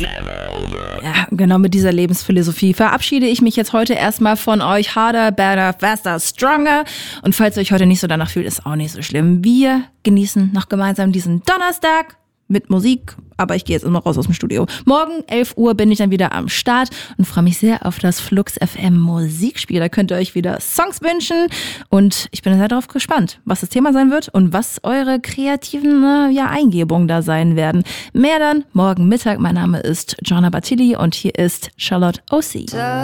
Ja, genau mit dieser Lebensphilosophie verabschiede ich mich jetzt heute erstmal von euch. Harder, better, faster, stronger. Und falls ihr euch heute nicht so danach fühlt, ist auch nicht so schlimm. Wir genießen noch gemeinsam diesen Donnerstag mit Musik, aber ich gehe jetzt immer raus aus dem Studio. Morgen 11 Uhr bin ich dann wieder am Start und freue mich sehr auf das Flux FM Musikspiel. Da könnt ihr euch wieder Songs wünschen und ich bin sehr darauf gespannt, was das Thema sein wird und was eure kreativen Eingebungen da sein werden. Mehr dann morgen Mittag. Mein Name ist Joanna Batili und hier ist Charlotte O.C.